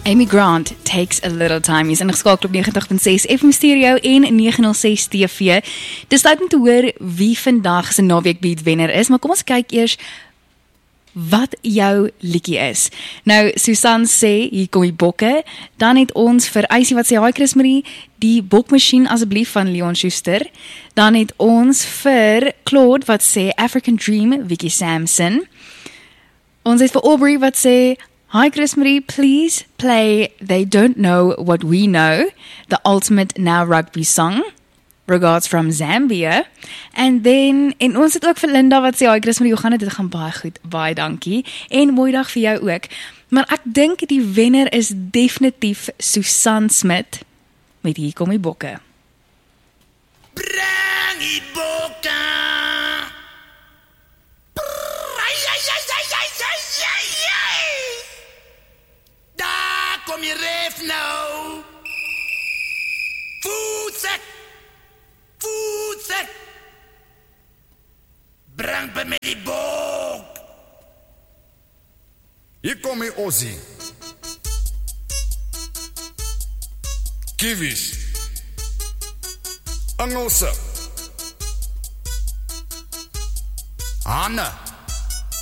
Amy Grant takes a little time. Jy's ingeskakel op 90.6 FM Stereo en 906 TV. Dis tyd om te hoor wie vandag se naweekbeat wenner is, maar kom ons kyk eers wat jou liedjie is. Nou, Susan sê, hier kom die bokke. Dan het ons vir Eisie wat sê, hi Chris Marie, die bokmasjien asseblief van Leon Schuster. Dan het ons vir Claude wat sê, African Dream, Vicky Sampson. Ons het vir Aubrey wat sê, hi Chris Marie, please play They Don't Know What We Know, the ultimate now rugby song. Regards from Zambia. And then, en ons het ook vir Linda wat sê, hi Chris Marie, hoe gaan dit gaan baie goed, baie dankie. En mooi dag vir jou ook. Maar ek dink die wenner is definitief Susan Smit, met Hier Kom die Bokke. Bring die bokke! Daar kom je ref nou. Voedsek. Voedsek. Breng bij mij die bok. Hier kom je Ozzy. Kiwis. Engelse. Hanne.